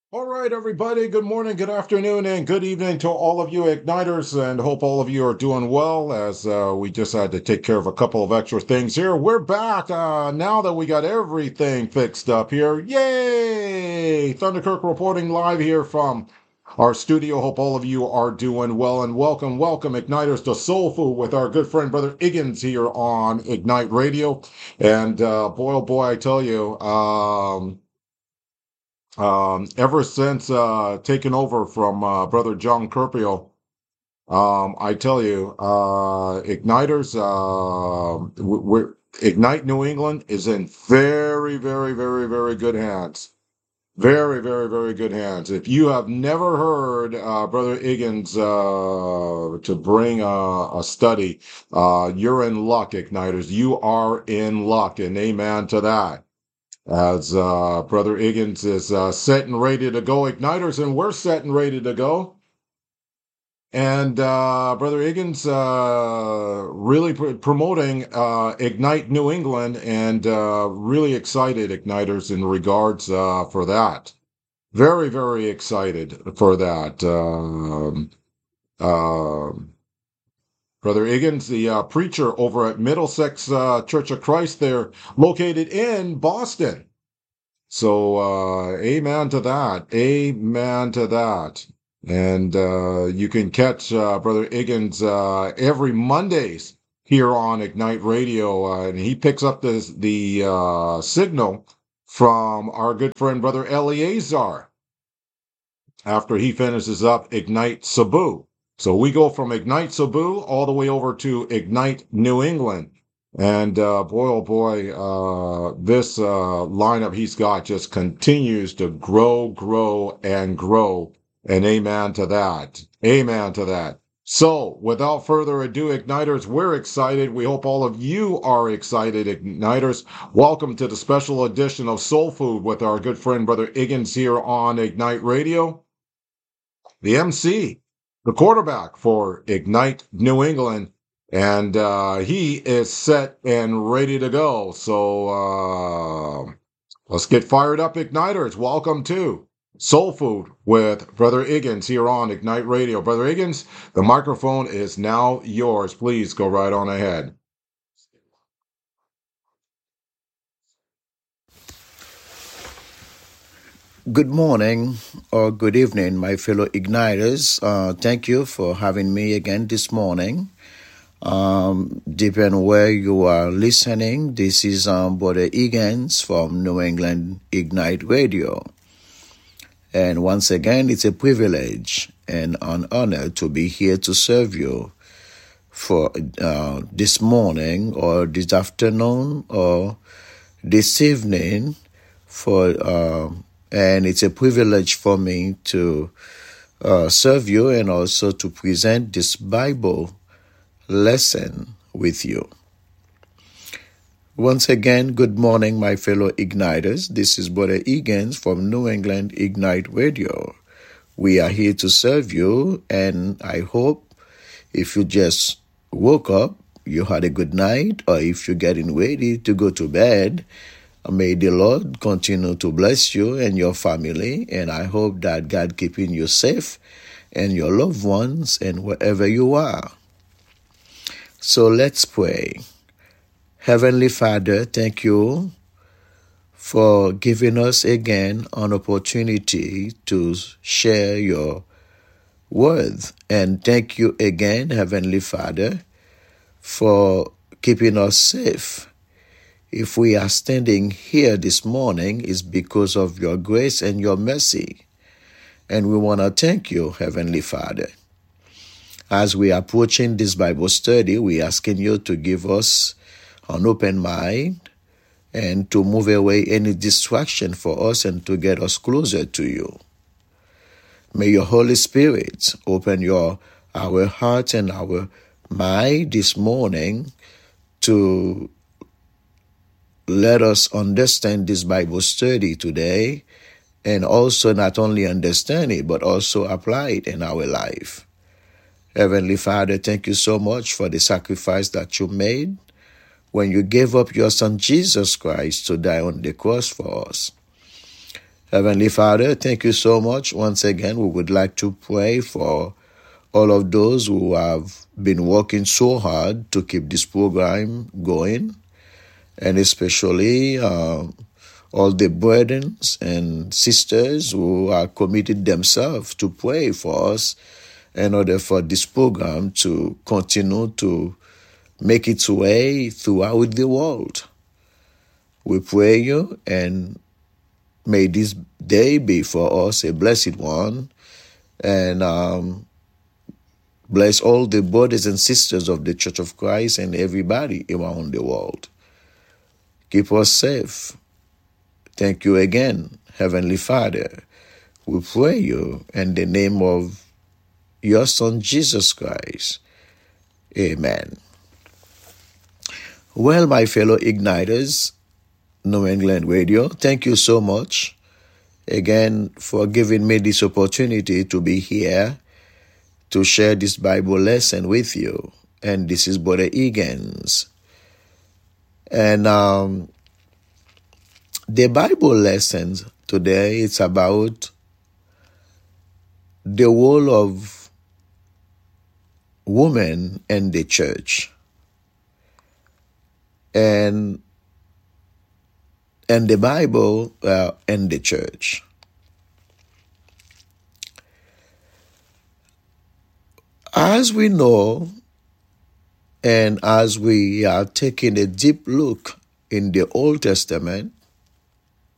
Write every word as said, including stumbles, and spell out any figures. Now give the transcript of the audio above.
All right, everybody. Good morning, good afternoon, and good evening to all of you Igniters, and hope all of you are doing well as uh, we just had to take care of a couple of extra things here. We're back uh, now that we got everything fixed up here. Yay! Thunderkirk reporting live here from our studio. Hope all of you are doing well, and welcome, welcome, Igniters to Soul Food with our good friend, Brother Iggins, here on Ignite Radio. And uh, boy, oh boy, I tell you, um, um, ever since uh, taking over from uh, Brother John Carpio, um, I tell you, uh, Igniters, uh, we're, Ignite New England is in very, very, very, very good hands. Very, very, very good hands. If you have never heard uh, Brother Iggins uh, to bring a, a study, uh, you're in luck, Igniters. You are in luck, and amen to that. As uh, Brother Iggins is uh, set and ready to go, Igniters, and we're set and ready to go. And uh, Brother Iggins uh, really pr- promoting uh, Ignite New England, and uh, really excited, Igniters, in regards uh, for that. Very, very excited for that. Um, um, Brother Iggins, the uh, preacher over at Middlesex uh, Church of Christ there, located in Boston. So, uh, amen to that. Amen to that. And uh, you can catch uh, Brother Iggins uh, every Mondays here on Ignite Radio, uh, and he picks up the the uh, signal from our good friend Brother Eleazar after he finishes up Ignite Cebu. So we go from Ignite Cebu all the way over to Ignite New England. And uh, boy, oh boy, uh, this uh, lineup he's got just continues to grow, grow, and grow. And amen to that. Amen to that. So, without further ado, Igniters, we're excited. We hope all of you are excited, Igniters. Welcome to the special edition of Soul Food with our good friend, Brother Iggins, here on Ignite Radio. The M C, the quarterback for Ignite New England, and uh, he is set and ready to go. So uh, let's get fired up, Igniters. Welcome to Soul Food with Brother Iggins here on Ignite Radio. Brother Iggins, the microphone is now yours. Please go right on ahead. Good morning or good evening, my fellow Igniters. Uh, thank you for having me again this morning. Um, depending where you are listening, this is um, Brother Iggins from New England Ignite Radio. And once again, it's a privilege and an honor to be here to serve you for uh, this morning or this afternoon or this evening for... Uh, And it's a privilege for me to uh, serve you and also to present this Bible lesson with you. Once again, good morning, my fellow Igniters. This is Brother Iggins from New England Ignite Radio. We are here to serve you, and I hope if you just woke up, you had a good night, or if you're getting ready to go to bed, may the Lord continue to bless you and your family, and I hope that God keeping you safe and your loved ones and wherever you are. So let's pray. Heavenly Father, thank you for giving us again an opportunity to share your word. And thank you again, Heavenly Father, for keeping us safe. If we are standing here this morning, it's because of your grace and your mercy. And we want to thank you, Heavenly Father. As we are approaching this Bible study, we are asking you to give us an open mind and to move away any distraction for us and to get us closer to you. May your Holy Spirit open your our heart and our mind this morning to let us understand this Bible study today, and also not only understand it, but also apply it in our life. Heavenly Father, thank you so much for the sacrifice that you made when you gave up your Son Jesus Christ to die on the cross for us. Heavenly Father, thank you so much. Once again, we would like to pray for all of those who have been working so hard to keep this program going, and especially uh, all the brothers and sisters who are committed themselves to pray for us in order for this program to continue to make its way throughout the world. We pray you, and may this day be for us a blessed one, and um, bless all the brothers and sisters of the Church of Christ and everybody around the world. Keep us safe. Thank you again, Heavenly Father. We pray you in the name of your Son, Jesus Christ. Amen. Well, my fellow Igniters, New England Radio, thank you so much again for giving me this opportunity to be here to share this Bible lesson with you. And this is Brother Egan's. And um, the Bible lesson today, it's about the role of women in the church. And and the Bible uh, and the church. As we know, and as we are taking a deep look in the Old Testament,